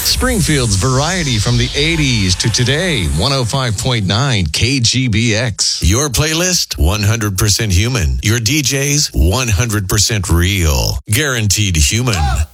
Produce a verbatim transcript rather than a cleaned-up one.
Springfield's variety from the eighties to today. one oh five point nine K G B X. Your playlist, one hundred percent human. Your D Js, one hundred percent real. Guaranteed human.